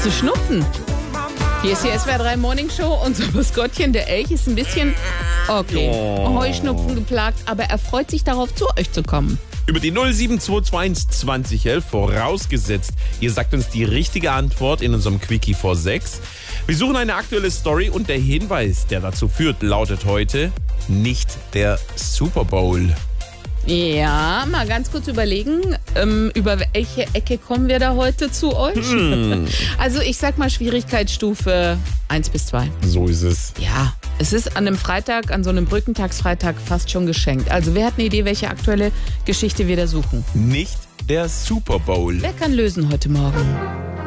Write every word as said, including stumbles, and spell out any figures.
Hast du Schnupfen? Hier ist die S W R drei Morning Show. Unser Maskottchen, der Elch, ist ein bisschen, okay, Oh. Heuschnupfen geplagt, aber er freut sich darauf, zu euch zu kommen. Über die null sieben zwei zwei eins zwanzig elf, vorausgesetzt, ihr sagt uns die richtige Antwort in unserem Quickie vor sechs. Wir suchen eine aktuelle Story und der Hinweis, der dazu führt, lautet heute nicht der Super Bowl. Ja, mal ganz kurz überlegen, ähm, über welche Ecke kommen wir da heute zu euch? Hm. Also ich sag mal Schwierigkeitsstufe eins bis zwei. So ist es. Ja, es ist an einem Freitag, an so einem Brückentagsfreitag fast schon geschenkt. Also wer hat eine Idee, welche aktuelle Geschichte wir da suchen? Nicht der Super Bowl. Wer kann lösen heute Morgen?